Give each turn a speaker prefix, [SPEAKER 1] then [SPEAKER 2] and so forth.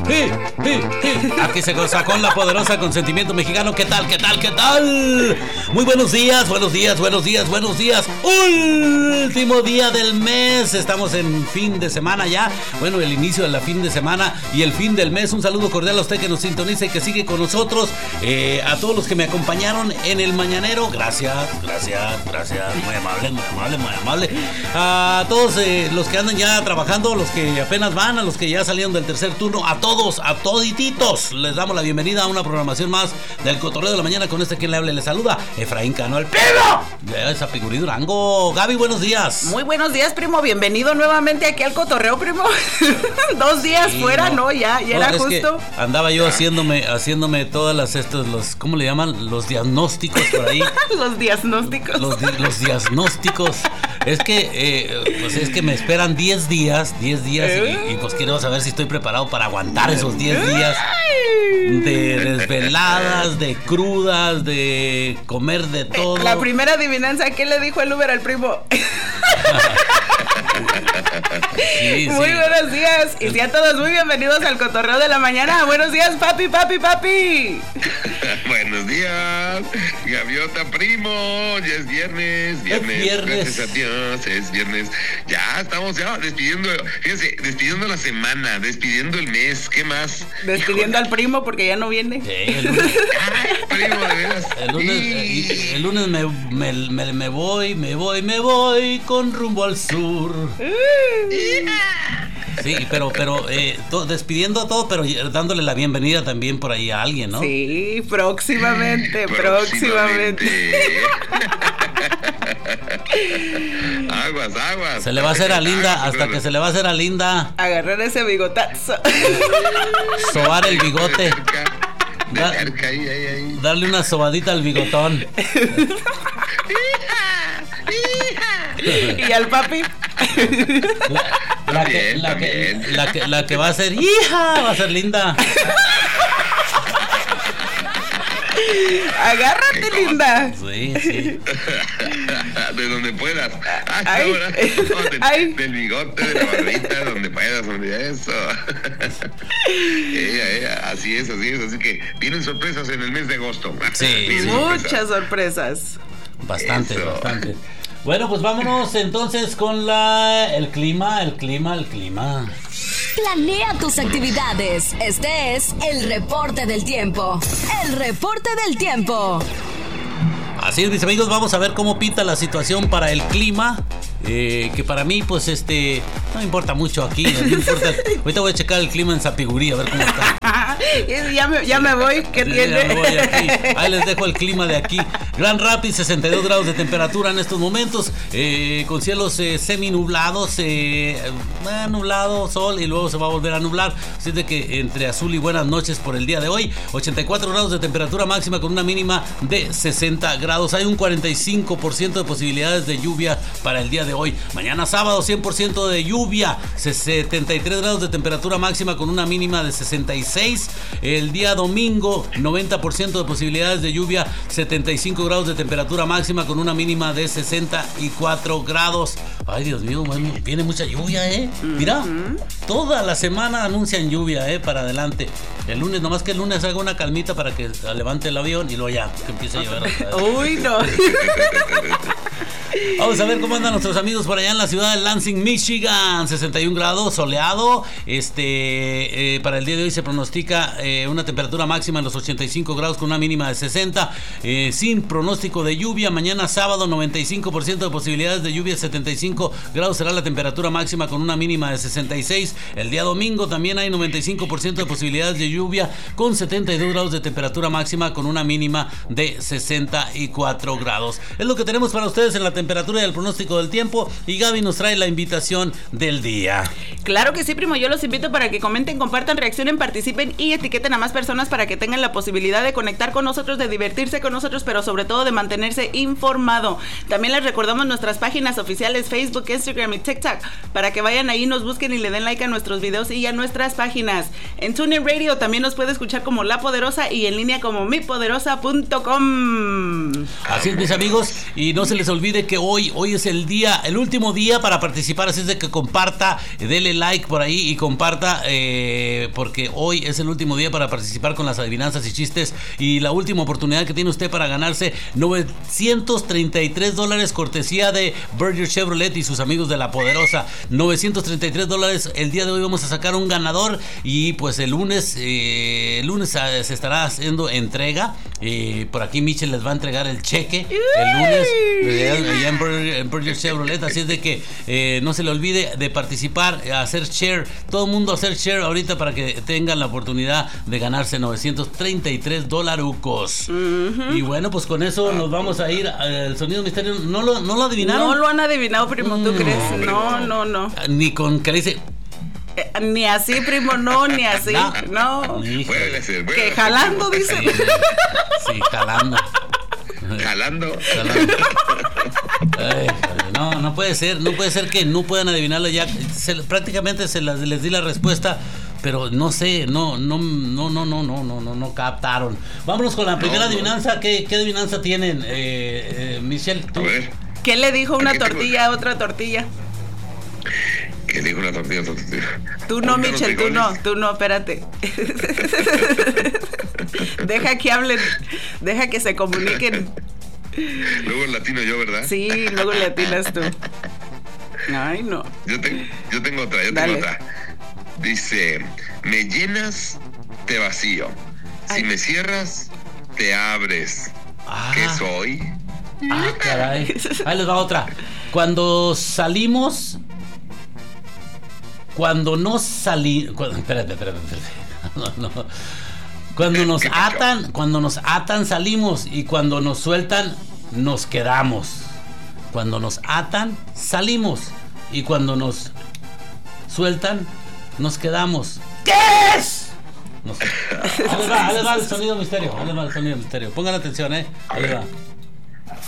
[SPEAKER 1] Aquí se sacó la poderosa Consentimiento Mexicano. ¿Qué tal? Muy buenos días. Último día del mes. Estamos en fin de semana ya. Bueno, el inicio de la fin de semana y el fin del mes. Un saludo cordial a usted que nos sintoniza y que sigue con nosotros. A todos los que me acompañaron en el mañanero. Gracias. Muy amable. A todos los que andan ya trabajando, los que apenas van, a los que ya salieron del tercer turno, a todos, a todititos, les damos la bienvenida a una programación más del Cotorreo de la Mañana. Con quien le hable, le saluda Efraín Cano, el primo de Zapicurí, Durango. Gaby, buenos días.
[SPEAKER 2] Muy buenos días, primo, bienvenido nuevamente aquí al Cotorreo, primo. 2 días sí, fuera, ¿no? Ya era justo.
[SPEAKER 1] Andaba yo haciéndome todas los, ¿cómo le llaman? Los diagnósticos por ahí.
[SPEAKER 2] Los diagnósticos.
[SPEAKER 1] Los diagnósticos. Es que me esperan 10 días y pues quiero saber si estoy preparado para aguantar esos 10 días de desveladas, de crudas, de comer de todo.
[SPEAKER 2] La primera adivinanza, ¿qué le dijo el Uber al primo? Sí. Muy buenos días y sean todos muy bienvenidos al Cotorreo de la Mañana. Buenos días, papi.
[SPEAKER 3] Buenos días, Gaviota, primo. Ya es viernes. Gracias a Dios, es viernes. Ya estamos despidiendo, fíjense, despidiendo la semana, despidiendo el mes. ¿Qué más?
[SPEAKER 2] Despidiendo al primo porque ya no viene.
[SPEAKER 1] El lunes.
[SPEAKER 3] Ay, primo, de veras.
[SPEAKER 1] El lunes me voy con rumbo al sur. Sí, pero despidiendo a todo, pero dándole la bienvenida también por ahí a alguien, ¿no?
[SPEAKER 2] Sí, próximamente.
[SPEAKER 3] Aguas.
[SPEAKER 1] Se le va a hacer a Linda, hasta que se le va a hacer a Linda
[SPEAKER 2] agarrar ese bigotazo.
[SPEAKER 1] Sobar el bigote.
[SPEAKER 3] Ahí.
[SPEAKER 1] Darle una sobadita al bigotón.
[SPEAKER 2] ¿Y al papi?
[SPEAKER 1] La que va a ser hija, va a ser Linda.
[SPEAKER 2] Agárrate, Linda.
[SPEAKER 1] Sí.
[SPEAKER 3] De donde puedas. Del bigote, de la barbita, donde puedas, eso. Así es. Así que vienen sorpresas en el mes de agosto.
[SPEAKER 1] Sí.
[SPEAKER 2] Muchas sorpresas.
[SPEAKER 1] Bastante. Bueno, pues vámonos entonces con el clima.
[SPEAKER 4] Planea tus actividades. Este es el reporte del tiempo.
[SPEAKER 1] Así es, mis amigos, vamos a ver cómo pinta la situación para el clima. Que para mí, pues, no importa mucho aquí. No importa. Ahorita voy a checar el clima en Zapigurí, a ver cómo está.
[SPEAKER 2] Ya me voy. ¿Qué tiene?
[SPEAKER 1] Ya me voy aquí. Ahí les dejo el clima de aquí. Gran Rapids, 62 grados de temperatura en estos momentos. Con cielos seminublados. Nublado, sol, y luego se va a volver a nublar. Así de que entre azul y buenas noches por el día de hoy. 84 grados de temperatura máxima con una mínima de 60 grados. Hay un 45% de posibilidades de lluvia para el día de hoy. Mañana sábado 100% de lluvia, 73 grados de temperatura máxima con una mínima de 66. El día domingo 90% de posibilidades de lluvia, 75 grados de temperatura máxima con una mínima de 64 grados. Ay, Dios mío, viene mucha lluvia, Mira, toda la semana anuncian lluvia, para adelante. El lunes, nomás que el lunes haga una calmita para que levante el avión y luego ya que empiece a llover.
[SPEAKER 2] Uy, no.
[SPEAKER 1] Vamos a ver cómo andan nuestros amigos por allá en la ciudad de Lansing, Michigan. 61 grados, soleado. Para el día de hoy se pronostica una temperatura máxima en los 85 grados con una mínima de 60. Sin pronóstico de lluvia. Mañana sábado 95% de posibilidades de lluvia, 75 grados será la temperatura máxima con una mínima de 66. El día domingo también hay 95% de posibilidades de lluvia con 72 grados de temperatura máxima con una mínima de 64 grados. Es lo que tenemos para ustedes en la temperatura y el pronóstico del tiempo, y Gaby nos trae la invitación del día.
[SPEAKER 2] Claro que sí, primo, yo los invito para que comenten, compartan, reaccionen, participen y etiqueten a más personas para que tengan la posibilidad de conectar con nosotros, de divertirse con nosotros, pero sobre todo de mantenerse informado. También les recordamos nuestras páginas oficiales Facebook, Instagram y TikTok para que vayan ahí, nos busquen y le den like a nuestros videos y a nuestras páginas. En TuneIn Radio también nos puede escuchar como La Poderosa y en línea como mipoderosa.com.
[SPEAKER 1] Así es, mis amigos, y no se les olvide que hoy es el último día para participar, así es de que comparta, dele like por ahí y comparta, porque hoy es el último día para participar con las adivinanzas y chistes, y la última oportunidad que tiene usted para ganarse $933 cortesía de Berger Chevrolet y sus amigos de La Poderosa. $933. El día de hoy vamos a sacar un ganador y pues el lunes se estará haciendo entrega. Por aquí Michelle les va a entregar el cheque el lunes allá en Berger Chevrolet, así es de que no se le olvide de participar, hacer share, todo el mundo hacer share ahorita para que tengan la oportunidad de ganarse $933. Y bueno, pues con eso nos vamos a ir al sonido misterio. ¿No lo adivinaron?
[SPEAKER 2] No lo han adivinado, primo, ¿tú crees? No.
[SPEAKER 1] Ni con que le dice...
[SPEAKER 2] Ni así, primo, no, ni así, no. Que jalando, dice.
[SPEAKER 1] Sí, jalando. Ay, no puede ser que no puedan adivinarlo ya. Prácticamente les di la respuesta, pero no sé, no captaron. Vámonos con la primera adivinanza. ¿Qué adivinanza tienen, Michelle? ¿Tú?
[SPEAKER 3] A ver.
[SPEAKER 2] ¿Qué le dijo una tortilla a otra tortilla?
[SPEAKER 3] ¿Qué dijo una tortilla a otra tortilla?
[SPEAKER 2] Tú no, Michelle, tú no, espérate. Deja que hablen, deja que se comuniquen.
[SPEAKER 3] Luego el latino yo, ¿verdad?
[SPEAKER 2] Sí, luego le atinas tú. Ay, no.
[SPEAKER 3] Yo tengo otra, Dice, me llenas, te vacío. Si me cierras, te abres. ¿Qué soy?
[SPEAKER 1] Caray. Ahí les va otra. Cuando nos atan salimos, y cuando nos sueltan nos quedamos. Cuando nos atan salimos, y cuando nos sueltan nos quedamos. ¿Qué es? No sé. Ahí les va el sonido misterio. Pongan atención, ahí les va.